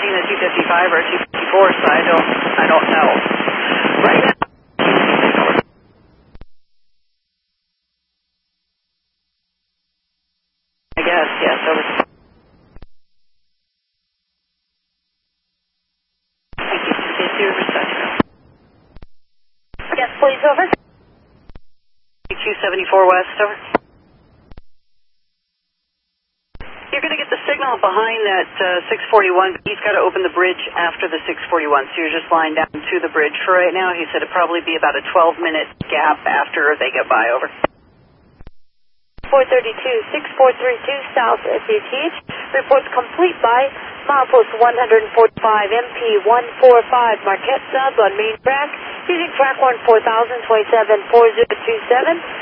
seen a 255 or a 254, so I don't know. Right now. I guess, yes, over. Thank you. Get your reception. Yes, please, over. 274 West, over. You're going to get the signal behind that 641, but he's got to open the bridge after the 641, so you're just lying down to the bridge for right now. He said it'd probably be about a 12-minute gap after they get by, over. 432, 6432 South SATH. Reports complete by milepost 145, MP 145, Marquette sub on main track, using track 14000, 274027.